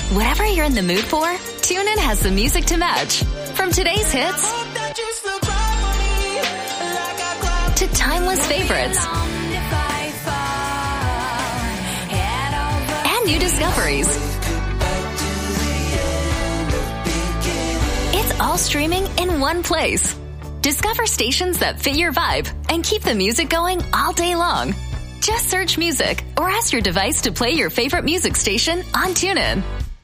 Whatever you're in the mood for, TuneIn has the music to match. From today's hits to timeless favorites and new discoveries. It's all streaming in one place. Discover stations that fit your vibe and keep the music going all day long. Just search music or ask your device to play your favorite music station on TuneIn.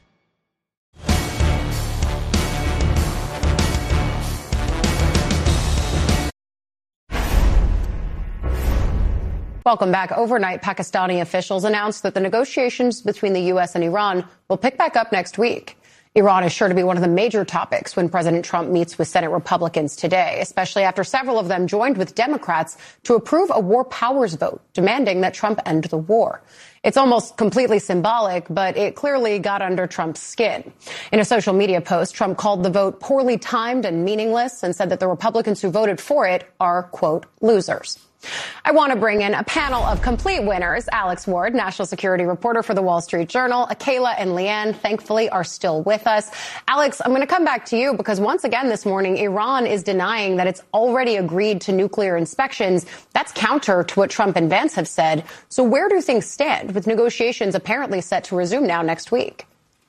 Welcome back. Overnight, Pakistani officials announced that the negotiations between the U.S. and Iran will pick back up next week. Iran is sure to be one of the major topics when President Trump meets with Senate Republicans today, especially after several of them joined with Democrats to approve a war powers vote demanding that Trump end the war. It's almost completely symbolic, but it clearly got under Trump's skin. In a social media post, Trump called the vote poorly timed and meaningless and said that the Republicans who voted for it are, quote, losers. I want to bring in a panel of complete winners. Alex Ward, national security reporter for the Wall Street Journal. Akayla and Leanne, thankfully, are still with us. Alex, I'm going to come back to you because once again this morning, Iran is denying that it's already agreed to nuclear inspections. That's counter to what Trump and Vance have said. So where do things stand with negotiations apparently set to resume now next week?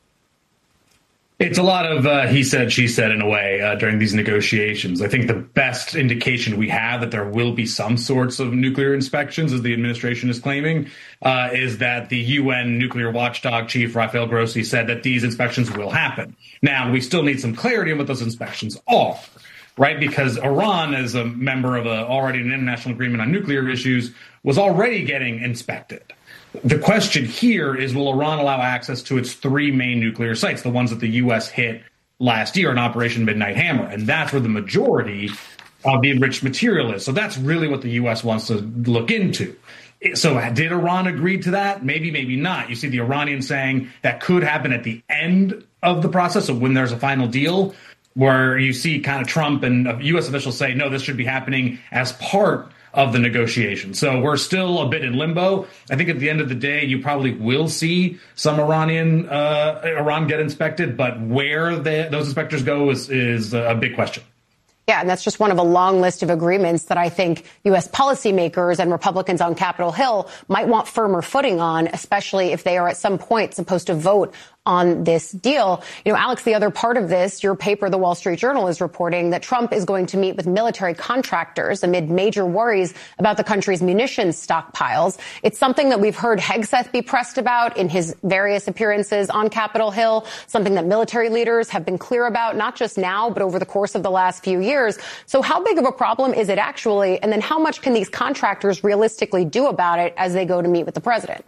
It's a lot of he said, she said in a way during these negotiations. I think the best indication we have that there will be some sorts of nuclear inspections, as the administration is claiming, is that the UN nuclear watchdog chief, Rafael Grossi, said that these inspections will happen. Now, we still need some clarity on what those inspections are, right? Because Iran, as a member of already an international agreement on nuclear issues, was already getting inspected. The question here is, will Iran allow access to its three main nuclear sites, the ones that the U.S. hit last year in Operation Midnight Hammer? And that's where the majority of the enriched material is. So that's really what the U.S. wants to look into. So did Iran agree to that? Maybe, maybe not. You see the Iranians saying that could happen at the end of the process, so when there's a final deal, where you see kind of Trump and U.S. officials say, no, this should be happening as part of the negotiation. So we're still a bit in limbo. I think at the end of the day, you probably will see some Iran get inspected, but where those inspectors go is a big question. Yeah, and that's just one of a long list of agreements that I think U.S. policymakers and Republicans on Capitol Hill might want firmer footing on, especially if they are at some point supposed to vote on this deal. You know, Alex, the other part of this, your paper, The Wall Street Journal, is reporting that Trump is going to meet with military contractors amid major worries about the country's munitions stockpiles. It's something that we've heard Hegseth be pressed about in his various appearances on Capitol Hill, something that military leaders have been clear about, not just now, but over the course of the last few years. So how big of a problem is it actually? And then how much can these contractors realistically do about it as they go to meet with the president?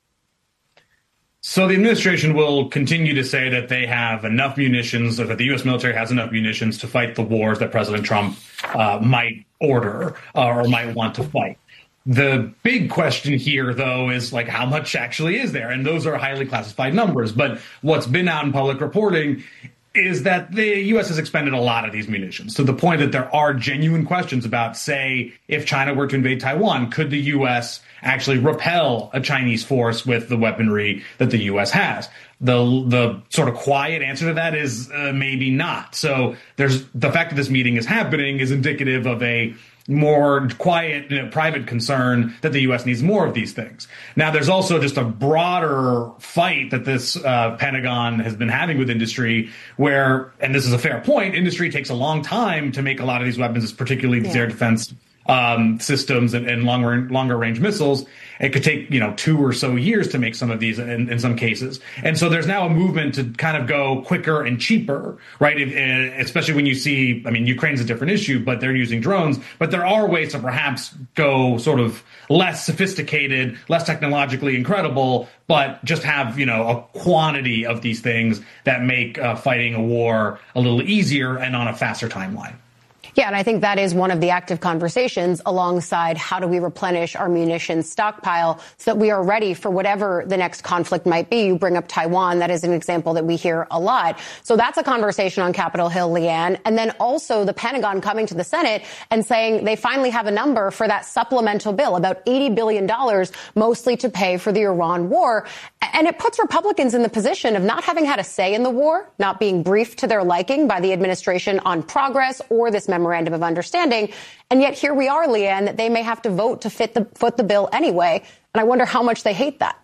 So the administration will continue to say that they have enough munitions, or that the U.S. military has enough munitions to fight the wars that President Trump might order or might want to fight. The big question here, though, is like how much actually is there? And those are highly classified numbers. But what's been out in public reporting is that the U.S. has expended a lot of these munitions, to the point that there are genuine questions about, say, if China were to invade Taiwan, could the U.S. actually repel a Chinese force with the weaponry that the U.S. has? The sort of quiet answer to that is maybe not. So there's the fact that this meeting is happening is indicative of a more quiet, private concern that the U.S. needs more of these things. Now, there's also just a broader fight that this Pentagon has been having with industry where, and this is a fair point, industry takes a long time to make a lot of these weapons, particularly these air defense systems and longer range missiles. It could take, 2 or so years to make some of these in some cases. And so there's now a movement to kind of go quicker and cheaper, right? Especially when you see, Ukraine's a different issue, but they're using drones. But there are ways to perhaps go sort of less sophisticated, less technologically incredible, but just have, a quantity of these things that make fighting a war a little easier and on a faster timeline. Yeah, and I think that is one of the active conversations alongside how do we replenish our munitions stockpile so that we are ready for whatever the next conflict might be. You bring up Taiwan. That is an example that we hear a lot. So that's a conversation on Capitol Hill, Leanne. And then also the Pentagon coming to the Senate and saying they finally have a number for that supplemental bill, about $80 billion, mostly to pay for the Iran war. And it puts Republicans in the position of not having had a say in the war, not being briefed to their liking by the administration on progress or this memorandum of understanding. And yet here we are, Leanne, that they may have to vote to foot the bill anyway. And I wonder how much they hate that.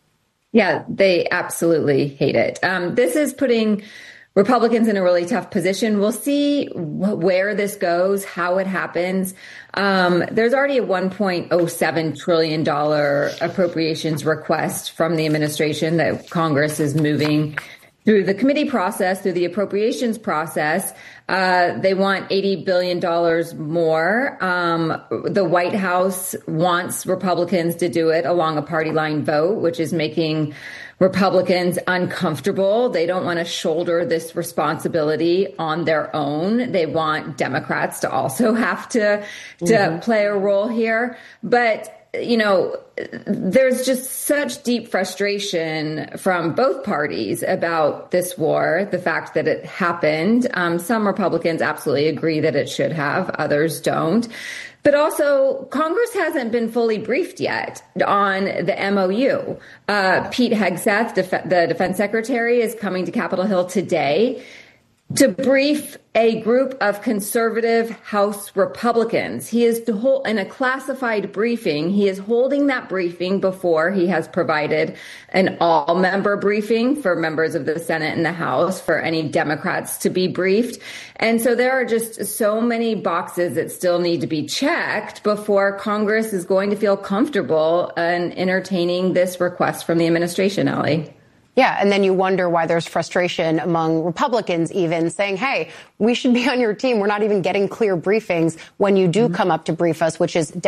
Yeah, they absolutely hate it. This is putting Republicans in a really tough position. We'll see where this goes, how it happens. There's already a $1.07 trillion appropriations request from the administration that Congress is moving through the committee process, through the appropriations process. They want $80 billion more. The White House wants Republicans to do it along a party line vote, which is making Republicans uncomfortable. They don't want to shoulder this responsibility on their own. They want Democrats to also have to play a role here. But you know, there's just such deep frustration from both parties about this war, the fact that it happened. Some Republicans absolutely agree that it should have, others don't. But also, Congress hasn't been fully briefed yet on the MOU. Pete Hegseth, the defense secretary, is coming to Capitol Hill today to brief a group of conservative House Republicans. He is in a classified briefing. He is holding that briefing before he has provided an all-member briefing for members of the Senate and the House for any Democrats to be briefed. And so there are just so many boxes that still need to be checked before Congress is going to feel comfortable in entertaining this request from the administration, Ellie. Yeah, and then you wonder why there's frustration among Republicans even saying, hey, we should be on your team. We're not even getting clear briefings when you do come up to brief us, which is